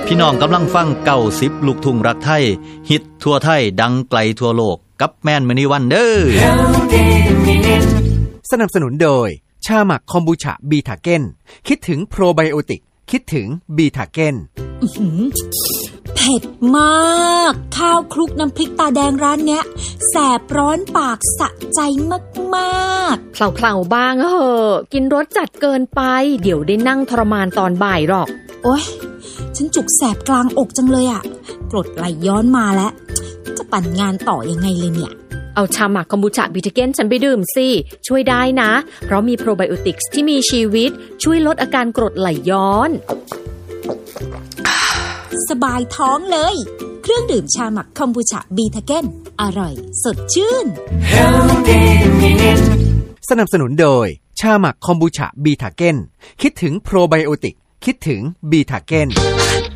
พี่น้องกำลังฟัง90ลูกทุ่งรักไทยฮิตทั่วไทยดังไกลทั่วโลกกับแม่นมณีวันเด้อสนับสนุนโดยชาหมักคอมบูชาบีทาเก้นคิดถึงโปรไบโอติกคิดถึงบีทาเก้นเผ็ดมากข้าวคลุกน้ำพริกตาแดงร้านเนี้ยแสบร้อนปากสะใจมากๆเพลาๆบ้างเหอะกินรสจัดเกินไปเดี๋ยวได้นั่งทรมานตอนบ่ายหรอกโอ๊ยฉันจุกแสบกลางอกจังเลยอ่ะกรดไหลย้อนมาแล้วจะปั่นงานต่อยังไงเลยเนี่ยเอาชาหมักคอมบูชาบิทเกนฉันไปดื่มสิช่วยได้นะเพราะมีโปรไบโอติกส์ที่มีชีวิตช่วยลดอาการกรดไหลย้อนสบายท้องเลยเครื่องดื่มชาหมักคอมบูชาบีทาเก้นอร่อยสดชื่นสนับสนุนโดยชาหมักคอมบูชาบีทาเก้นคิดถึงโปรไบโอติกคิดถึงบีทาเก้น